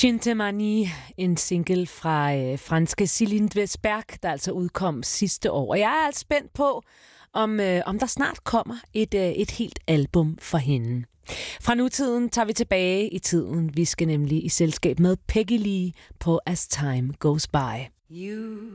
Chintamani, en single fra franske Céline Dwesberg, der altså udkom sidste år. Og jeg er altså spændt på, om der snart kommer et helt album for hende. Fra nutiden tager vi tilbage i tiden. Vi skal nemlig i selskab med Peggy Lee på As Time Goes By.